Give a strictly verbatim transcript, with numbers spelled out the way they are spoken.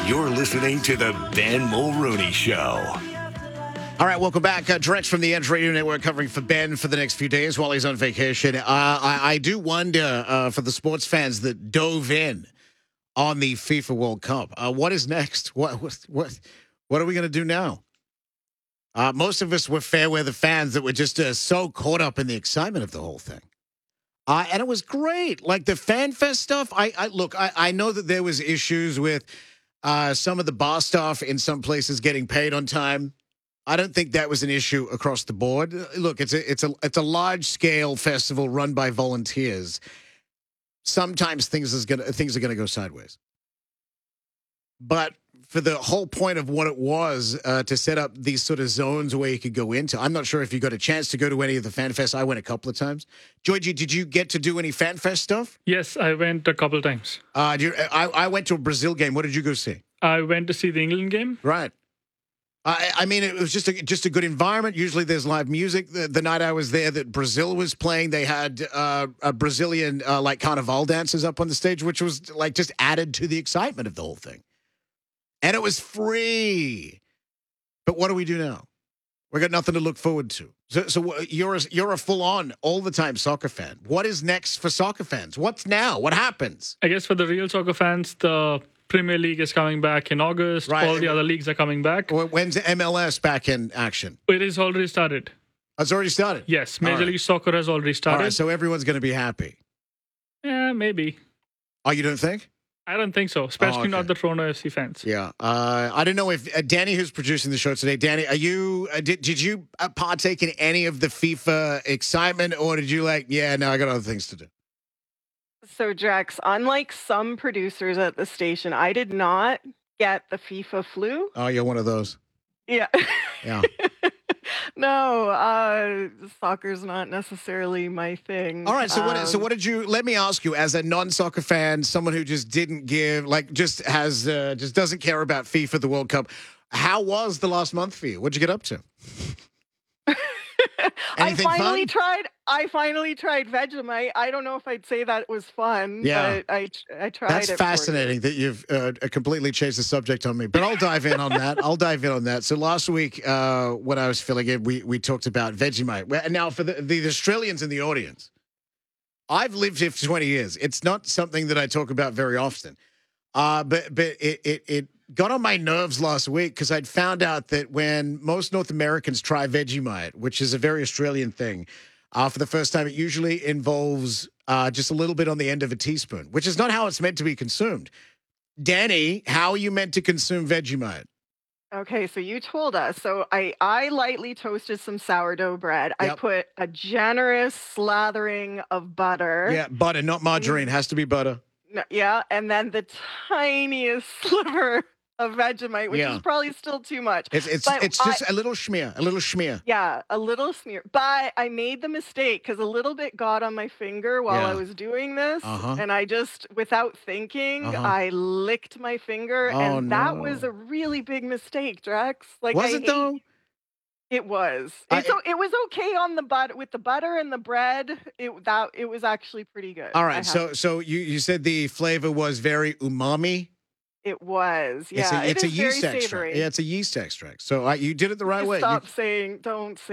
You're listening to the Ben Mulrooney Show. All right, welcome back. Uh, direct from the Edge Radio Network, covering for Ben for the next few days while he's on vacation. Uh, I, I do wonder, uh, for the sports fans that dove in on the FIFA World Cup, uh, what is next? What what what, what are we going to do now? Uh, most of us were fair weather fans that were just uh, so caught up in the excitement of the whole thing. Uh, and it was great. Like the Fan Fest stuff, I, I look, I, I know that there was issues with uh, some of the bar staff in some places getting paid on time. I don't think that was an issue across the board. Look, it's a it's a it's a large scale festival run by volunteers. Sometimes things is gonna things are gonna go sideways. But for the whole point of what it was uh, to set up these sort of zones where you could go into, I'm not sure if you got a chance to go to any of the Fan Fest. I went a couple of times. Georgie, did you get to do any Fan Fest stuff? Yes, I went a couple of times. Uh, you, I I went to a Brazil game. What did you go see? I went to see the England game. Right. I, I mean, it was just a, just a good environment. Usually there's live music. The, the night I was there that Brazil was playing, they had uh, a Brazilian, uh, like, carnival dancers up on the stage, which was, like, just added to the excitement of the whole thing. And it was free. But what do we do now? We got nothing to look forward to. So, so you're a, you're a full-on, all-the-time soccer fan. What is next for soccer fans? What's now? What happens? I guess for the real soccer fans, the Premier League is coming back in August. Right. All the other leagues are coming back. When's the M L S back in action? It is already started. It's already started? Yes, Major All right. League Soccer has already started. All right, so everyone's going to be happy. Yeah, maybe. Oh, you don't think? I don't think so, especially Oh, okay. not the Toronto F C fans. Yeah. Uh, I don't know if uh, Danny, who's producing the show today, Danny, are you, uh, did, did you uh, partake in any of the FIFA excitement, or did you like, yeah, no, I got other things to do? So, Drex, unlike some producers at the station, I did not get the FIFA flu. Oh, you're one of those. Yeah. Yeah. No, uh, soccer's not necessarily my thing. All right. So what, so Um, what did you, let me ask you, as a non-soccer fan, someone who just didn't give, like, just has, uh, just doesn't care about FIFA, the World Cup, how was the last month for you? What'd you get up to? I Anything finally fun? tried. I finally tried Vegemite. I don't know if I'd say that was fun. Yeah. but I I tried. That's it for you. fascinating that you've uh, completely changed the subject on me, but I'll dive in on that. I'll dive in on that. So last week, uh, when I was filling in, we we talked about Vegemite. Well, and now for the, the Australians in the audience, I've lived here for twenty years. It's not something that I talk about very often, uh, but but it it it got on my nerves last week because I'd found out that when most North Americans try Vegemite, which is a very Australian thing, uh, for the first time, it usually involves uh, just a little bit on the end of a teaspoon, which is not how it's meant to be consumed. Danny, how are you meant to consume Vegemite? Okay, so you told us. So I I lightly toasted some sourdough bread. I Yep. put a generous slathering of butter. Yeah, butter, not margarine. Has to be butter. No, yeah, and then the tiniest sliver of Vegemite, which Yeah. is probably still too much. It's it's But it's just a little schmear, a little schmear. Yeah, a little smear. But I made the mistake because a little bit got on my finger while I Yeah. was doing this. Uh-huh. And I just, without thinking, Uh-huh. I licked my finger. Oh, and that no. was a really big mistake, Drex. Like, Was I it hate- though? It was. I- It's o- it was okay on the butter with the butter and the bread. It that it was actually pretty good. All I right. have So to- so you you said the flavor was very umami. it was. Yeah, It's a, it it's a is very yeast extract. savory. Yeah, it's a yeast extract. So uh, you did it the right way. You- Stop saying. Don't say.